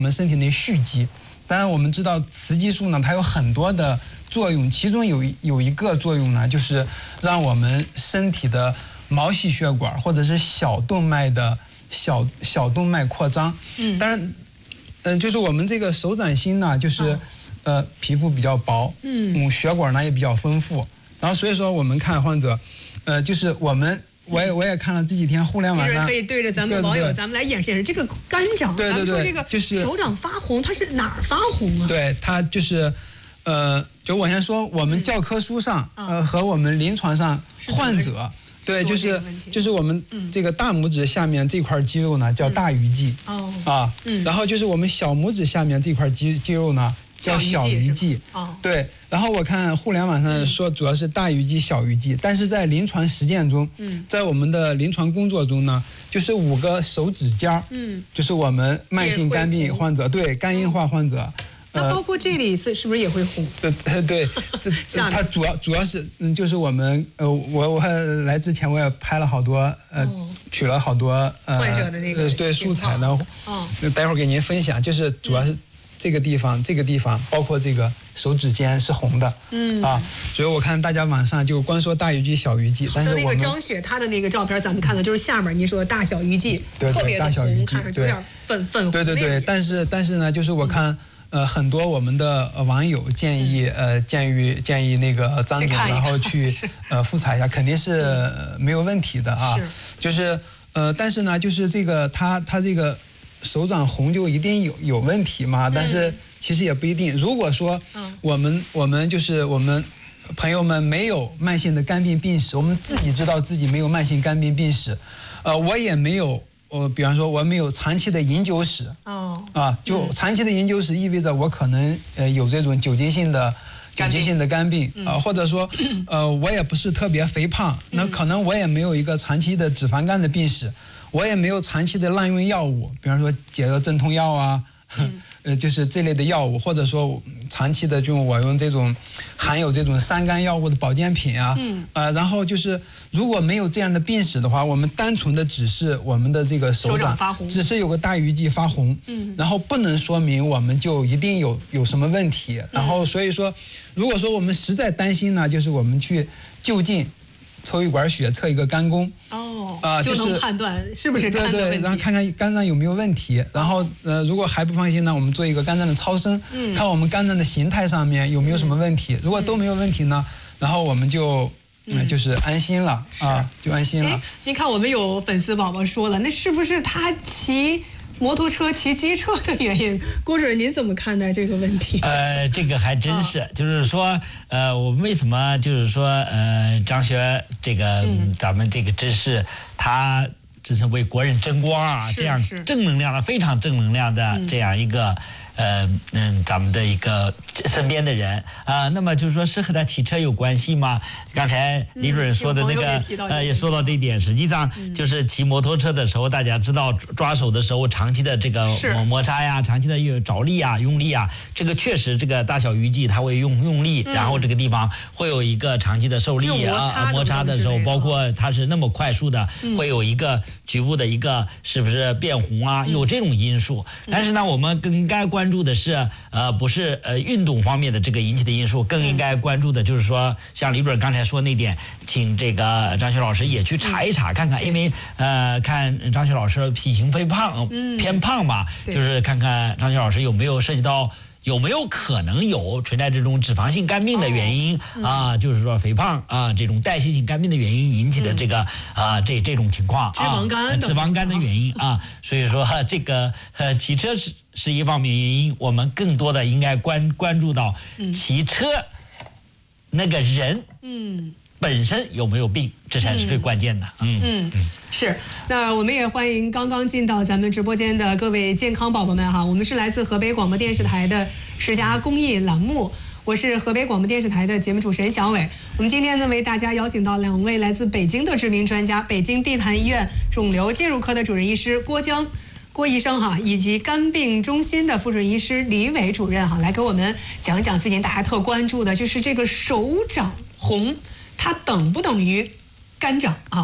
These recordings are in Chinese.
我们身体内蓄积。当然，我们知道雌激素呢，它有很多的作用，其中有一个作用呢，就是让我们身体的毛细血管或者是小动脉的小动脉扩张。当然，就是我们这个手掌心呢，就是皮肤比较薄，血管呢也比较丰富。然后所以说我们看患者，就是我也看了这几天互联网上， 可以对着咱们网友，咱们来演示这个肝掌。 对， 咱们说这个手掌发红，它是哪儿发红啊？ 对，它就是，就我先说，我们教科书上，和我们临床上患者，对，就是我们这个大拇指下面这块肌肉呢叫大鱼际，然后就是我们小拇指下面这块肌肉呢叫小鱼际，对。然后我看互联网上说主要是大鱼际、小鱼际，但是在临床实践中，在我们的临床工作中呢，就是5个手指尖，就是我们慢性肝病患者，对，肝硬化患者。 那包括这里是不是也会红？ 对，它主要是就是我们我来之前我也拍了好多取了好多患者的那个对素材呢，待会儿给您分享，就是主要是这个地方，包括这个手指尖是红的，所以我看大家网上就光说大鱼际、小鱼际，但是那个张雪她的那个照片，咱们看的就是下面您说的大小鱼际，特别的红，看上去有点粉红。 对，但是呢，就是我看很多我们的网友建议那个张总，然后去复查一下，肯定是没有问题的啊。就是但是呢，就是这个他这个手掌红就一定有问题吗？但是其实也不一定。如果说我们就是我们朋友们没有慢性的肝病病史，我们自己知道自己没有慢性肝病病史，我也没有。比方说我没有长期的饮酒史，就长期的饮酒史意味着我可能有这种酒精性的肝病，或者说我也不是特别肥胖，那可能我也没有一个长期的脂肪肝的病史，我也没有长期的滥用药物，比方说解热镇痛药啊。就是这类的药物，或者说长期的我用这种含有这种三甘药物的保健品啊，然后就是如果没有这样的病史的话，我们单纯的只是我们的这个手掌发红， 只是有个大鱼际发红，然后不能说明我们就一定有什么问题。然后所以说，如果说我们实在担心呢，就是我们去就近抽一管血，测一个肝功。 就能判断是不是肝的问题， 然后看看肝脏有没有问题，然后如果还不放心呢，我们做一个肝脏的超声，看我们肝脏的形态上面有没有什么问题。如果都没有问题呢，然后我们就是安心了就安心了。 您看我们有粉丝宝宝说了，那是不是他骑摩托车、骑机车的原因？郭主任，您怎么看待这个问题？ 这个还真是，就是说，我们为什么就是说，张学这个咱们这个真是他真是为国人争光啊，这样正能量的、非常正能量的这样一个。咱们的一个身边的人那么就是说是和他骑车有关系吗？刚才李主任说的那个也说到这一点，实际上就是骑摩托车的时候，大家知道抓手的时候长期的这个摩擦呀，长期的着力啊、用力啊，这个确实这个大小鱼际它会用力，然后这个地方会有一个长期的受力摩擦的时候，包括它是那么快速的，会有一个局部的一个是不是变红啊，有这种因素。但是呢，我们更应该关注的是不是运动方面的这个引起的因素，更应该关注的就是说，像李主任刚才说那点，请这个张学老师也去查一查看看，因为看张学老师体型偏胖嘛，就是看看张学老师有没有涉及到。有没有可能存在这种脂肪性肝病的原因就是说肥胖这种代谢性肝病的原因引起的这个这种情况脂肪肝的原因所以说这个骑车是一方面原因，我们更多的应该关注到骑车那个人本身有没有病，这才是最关键的。 是。那我们也欢迎刚刚进到咱们直播间的各位健康宝宝们哈，我们是来自河北广播电视台的10佳公益栏目，我是河北广播电视台的节目主持人小伟。我们今天呢为大家邀请到2位来自北京的知名专家，北京地坛医院肿瘤介入科的主任医师郭医生哈，以及肝病中心的副主任医师李伟主任哈，来给我们讲讲最近大家特关注的就是这个手掌红，它等不等于肝掌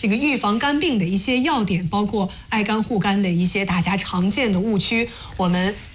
这个预防肝病的一些要点，包括爱肝护肝的一些大家常见的误区，我们